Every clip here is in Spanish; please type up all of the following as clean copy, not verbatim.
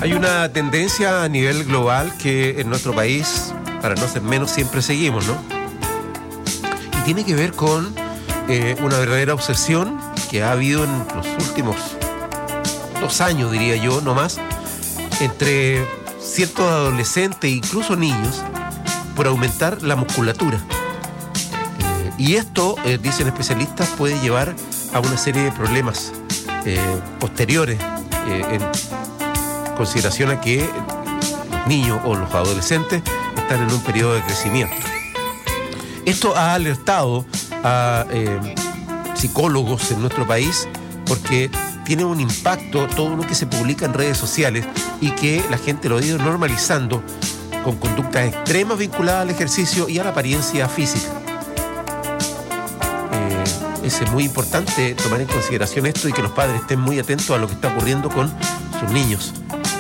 Hay una tendencia a nivel global que en nuestro país, para no ser menos, siempre seguimos, ¿no? Y tiene que ver con una verdadera obsesión que ha habido en los últimos 2 años, diría yo, no más, entre ciertos adolescentes e incluso niños, por aumentar la musculatura. Y esto, dicen especialistas, puede llevar a una serie de problemas posteriores, en consideración a que los niños o los adolescentes están en un periodo de crecimiento. Esto ha alertado a psicólogos en nuestro país porque tiene un impacto todo lo que se publica en redes sociales y que la gente lo ha ido normalizando con conductas extremas vinculadas al ejercicio y a la apariencia física. Es muy importante tomar en consideración esto y que los padres estén muy atentos a lo que está ocurriendo con sus niños.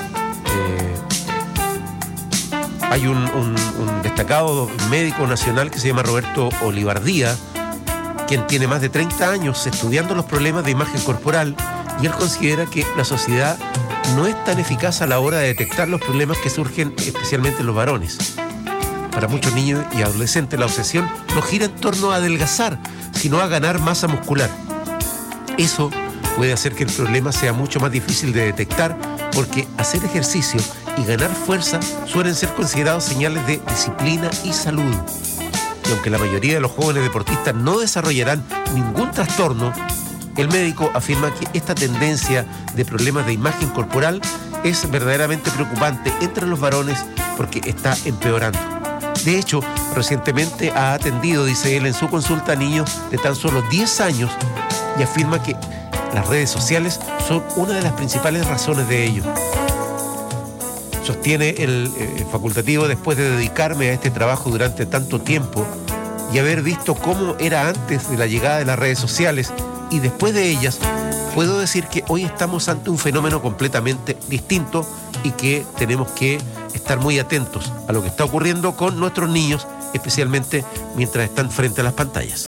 Hay un destacado médico nacional que se llama Roberto Olivardía, quien tiene más de 30 años estudiando los problemas de imagen corporal, y él considera que la sociedad no es tan eficaz a la hora de detectar los problemas que surgen especialmente en los varones. Para muchos niños y adolescentes la obsesión no gira en torno a adelgazar, sino a ganar masa muscular. Eso puede hacer que el problema sea mucho más difícil de detectar, porque hacer ejercicio y ganar fuerza suelen ser considerados señales de disciplina y salud. Y aunque la mayoría de los jóvenes deportistas no desarrollarán ningún trastorno, el médico afirma que esta tendencia de problemas de imagen corporal es verdaderamente preocupante entre los varones porque está empeorando. De hecho, recientemente ha atendido, dice él, en su consulta a niños de tan solo 10 años y afirma que las redes sociales son una de las principales razones de ello. Sostiene el facultativo: después de dedicarme a este trabajo durante tanto tiempo y haber visto cómo era antes de la llegada de las redes sociales y después de ellas, puedo decir que hoy estamos ante un fenómeno completamente distinto y que tenemos que estar muy atentos a lo que está ocurriendo con nuestros niños, especialmente mientras están frente a las pantallas.